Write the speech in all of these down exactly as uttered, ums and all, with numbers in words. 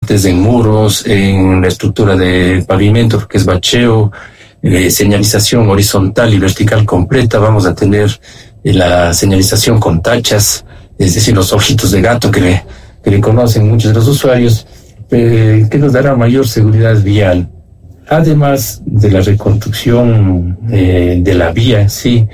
en muros, en la estructura de pavimento, que es bacheo, eh, señalización horizontal y vertical completa. Vamos a tener eh, la señalización con tachas, es decir, los ojitos de gato que le, que le conocen muchos de los usuarios, eh, que nos dará mayor seguridad vial. Además de la reconstrucción eh, de la vía en sí,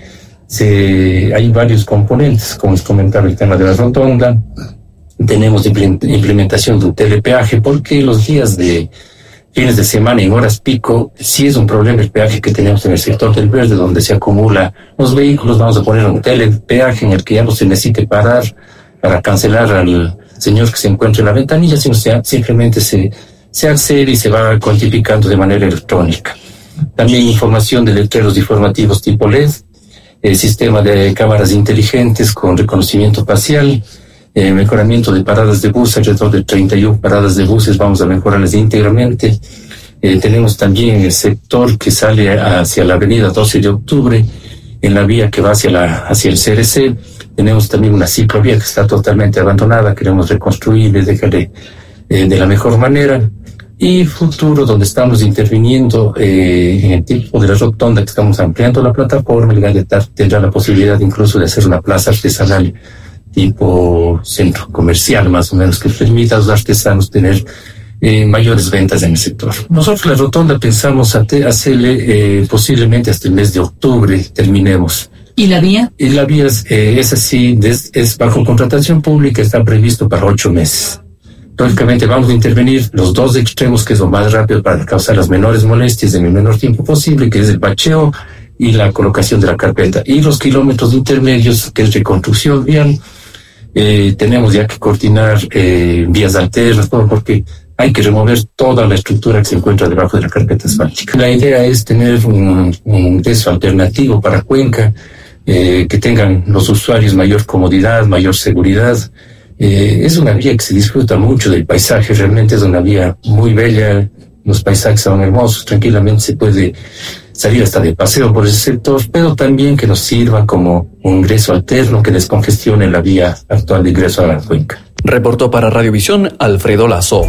se, hay varios componentes, como les comentaba, el tema de la rotonda. Tenemos implementación de un telepeaje, porque los días de fines de semana en horas pico sí es un problema el peaje que tenemos en el sector del Verde, donde se acumulan los vehículos. Vamos a poner un telepeaje en el que ya no se necesite parar para cancelar al señor que se encuentra en la ventanilla, sino sea, simplemente se, se accede y se va cuantificando de manera electrónica. También información de letreros informativos tipo L E D, el sistema de cámaras inteligentes con reconocimiento facial, eh, mejoramiento de paradas de bus, alrededor de treinta y una paradas de buses vamos a mejorarlas íntegramente. Eh, tenemos también el sector que sale hacia la avenida doce de octubre, en la vía que va hacia, la, hacia el C R C. Tenemos también una ciclovía que está totalmente abandonada, queremos reconstruirla, dejarle eh, de la mejor manera. Y futuro, donde estamos interviniendo eh, en el tipo de la rotonda, que estamos ampliando la plataforma, el tendrá la posibilidad incluso de hacer una plaza artesanal tipo centro comercial, más o menos, que permita a los artesanos tener eh, mayores ventas en el sector. Nosotros la rotonda pensamos hacerle eh, posiblemente hasta el mes de octubre terminemos. ¿Y la vía? Y la vía es, eh, es así, es, es bajo contratación pública, está previsto para ocho meses. Lógicamente vamos a intervenir los dos extremos, que es lo más rápido para causar las menores molestias en el menor tiempo posible, que es el bacheo y la colocación de la carpeta. Y los kilómetros intermedios, que es reconstrucción vial, eh, tenemos ya que coordinar eh, vías alternas, todo, porque hay que remover toda la estructura que se encuentra debajo de la carpeta asfáltica. La idea es tener un, un ingreso alternativo para Cuenca, eh, que tengan los usuarios mayor comodidad, mayor seguridad. Eh, es una vía que se disfruta mucho del paisaje, realmente es una vía muy bella, los paisajes son hermosos, tranquilamente se puede salir hasta de paseo por ese sector, pero también que nos sirva como un ingreso alterno que descongestione la vía actual de ingreso a la Cuenca. Reportó para Radiovisión Alfredo Lazo.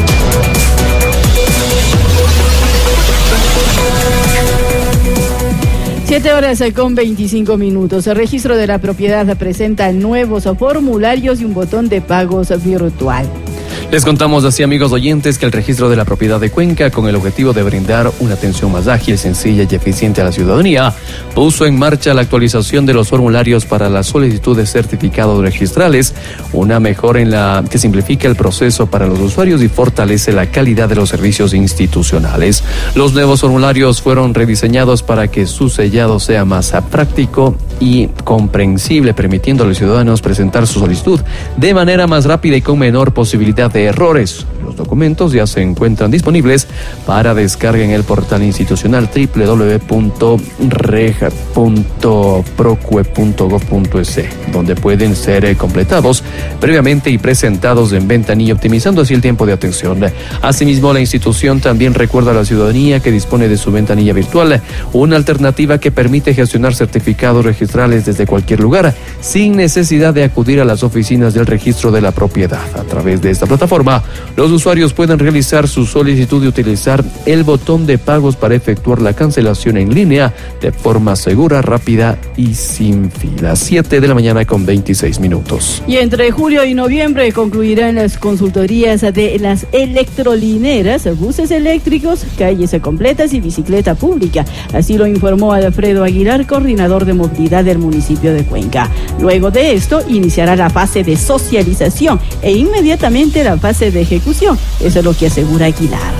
Siete horas con veinticinco minutos. El registro de la propiedad presenta nuevos formularios y un botón de pagos virtual. Les contamos así, amigos oyentes, que el registro de la propiedad de Cuenca, con el objetivo de brindar una atención más ágil, sencilla y eficiente a la ciudadanía, puso en marcha la actualización de los formularios para la solicitud de certificados registrales, una mejora en la que simplifica el proceso para los usuarios y fortalece la calidad de los servicios institucionales. Los nuevos formularios fueron rediseñados para que su sellado sea más práctico y comprensible, permitiendo a los ciudadanos presentar su solicitud de manera más rápida y con menor posibilidad de errores. Los documentos ya se encuentran disponibles para descarga en el portal institucional doble u doble u doble u punto reg punto procue punto gob punto es, donde pueden ser completados previamente y presentados en ventanilla, optimizando así el tiempo de atención. Asimismo, la institución también recuerda a la ciudadanía que dispone de su ventanilla virtual, una alternativa que permite gestionar certificados registrales desde cualquier lugar, sin necesidad de acudir a las oficinas del registro de la propiedad. A través de esta plataforma, los usuarios pueden realizar su solicitud y utilizar el botón de pagos para efectuar la cancelación en línea de forma segura, rápida y sin fila. Siete de la mañana con veintiséis minutos. Y entre julio y noviembre concluirán las consultorías de las electrolineras, buses eléctricos, calles completas y bicicleta pública. Así lo informó Alfredo Aguilar, coordinador de movilidad del municipio de Cuenca. Luego de esto iniciará la fase de socialización e inmediatamente la fase de ejecución. Eso es lo que asegura Aguilar.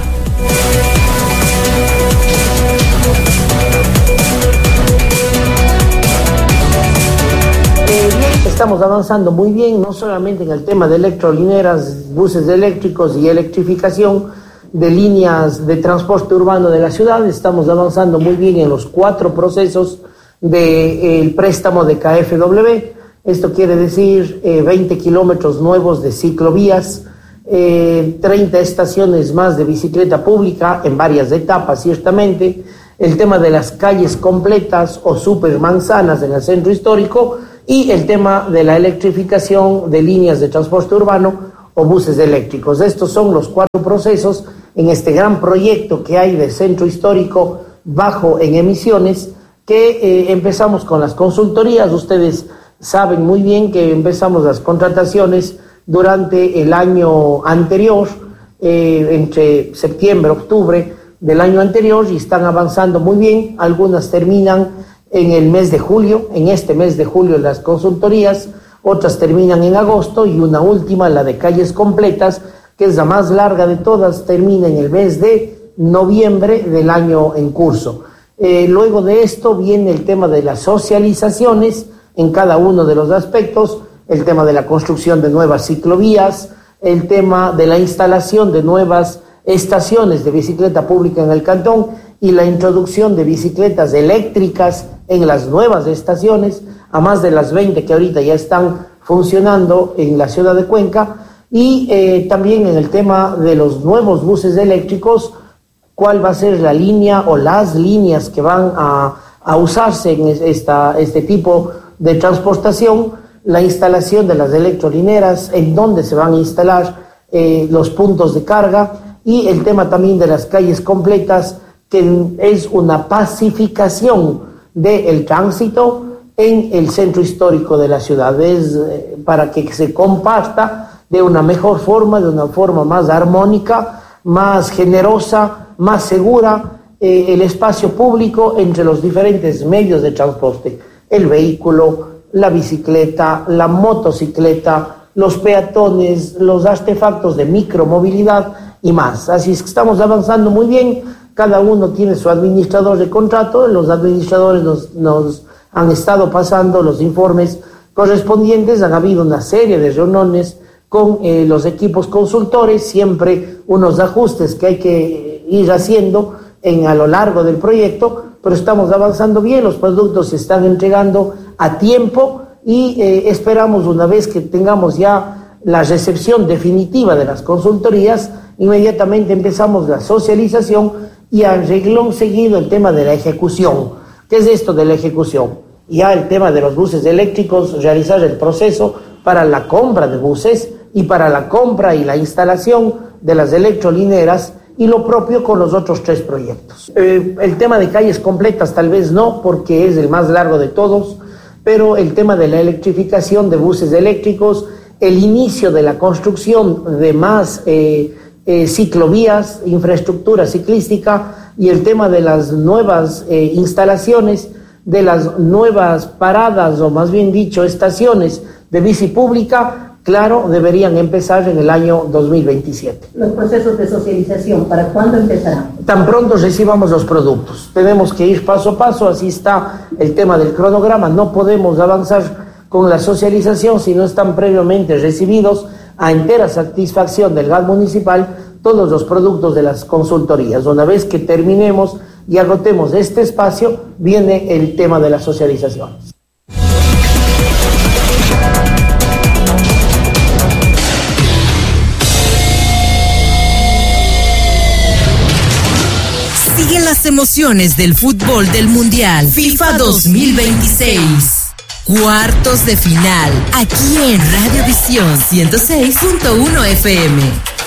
Eh, bien, estamos avanzando muy bien, no solamente en el tema de electrolineras, buses eléctricos y electrificación de líneas de transporte urbano de la ciudad. Estamos avanzando muy bien en los cuatro procesos del préstamo de K F W. Esto quiere decir eh, veinte kilómetros nuevos de ciclovías, eh, treinta estaciones más de bicicleta pública en varias etapas, ciertamente, el tema de las calles completas o supermanzanas en el centro histórico y el tema de la electrificación de líneas de transporte urbano o buses eléctricos. Estos son los cuatro procesos en este gran proyecto que hay de centro histórico bajo en emisiones, que eh, empezamos con las consultorías. Ustedes saben muy bien que empezamos las contrataciones durante el año anterior, eh, entre septiembre, octubre del año anterior, y están avanzando muy bien. Algunas terminan en el mes de julio, en este mes de julio las consultorías, otras terminan en agosto, y una última, la de calles completas, que es la más larga de todas, termina en el mes de noviembre del año en curso. Eh, luego de esto viene el tema de las socializaciones en cada uno de los aspectos, el tema de la construcción de nuevas ciclovías, el tema de la instalación de nuevas estaciones de bicicleta pública en el cantón y la introducción de bicicletas eléctricas en las nuevas estaciones, a más de las veinte que ahorita ya están funcionando en la ciudad de Cuenca, y eh, también en el tema de los nuevos buses eléctricos, cuál va a ser la línea o las líneas que van a, a usarse en esta, este tipo de transportación, la instalación de las electrolineras, en dónde se van a instalar eh, los puntos de carga, y el tema también de las calles completas, que es una pacificación del tránsito en el centro histórico de la ciudad. Es eh, para que se comparta de una mejor forma, de una forma más armónica, más generosa, más segura, eh, el espacio público entre los diferentes medios de transporte: el vehículo, la bicicleta, la motocicleta, los peatones, los artefactos de micromovilidad y más. Así es que estamos avanzando muy bien. Cada uno tiene su administrador de contrato. Los administradores nos, nos han estado pasando los informes correspondientes. Han habido una serie de reuniones con eh, los equipos consultores, siempre unos ajustes que hay que ir haciendo en, a lo largo del proyecto, pero estamos avanzando bien, los productos se están entregando a tiempo, y eh, esperamos, una vez que tengamos ya la recepción definitiva de las consultorías, inmediatamente empezamos la socialización y a renglón seguido el tema de la ejecución. ¿Qué es esto de la ejecución? Ya el tema de los buses eléctricos, realizar el proceso para la compra de buses y para la compra y la instalación de las electrolineras, y lo propio con los otros tres proyectos. Eh, el tema de calles completas tal vez no, porque es el más largo de todos, pero el tema de la electrificación de buses eléctricos, el inicio de la construcción de más eh, eh, ciclovías, infraestructura ciclística, y el tema de las nuevas eh, instalaciones, de las nuevas paradas, o más bien dicho, estaciones de bici pública, claro, deberían empezar en el año dos mil veintisiete. Los procesos de socialización, ¿para cuándo empezarán? Tan pronto recibamos los productos. Tenemos que ir paso a paso, así está el tema del cronograma. No podemos avanzar con la socialización si no están previamente recibidos a entera satisfacción del G A T municipal todos los productos de las consultorías. Una vez que terminemos y agotemos este espacio, viene el tema de la socialización. Siguen las emociones del fútbol del Mundial FIFA dos mil veintiséis. Cuartos de final, aquí en Radio Visión ciento seis punto uno F M.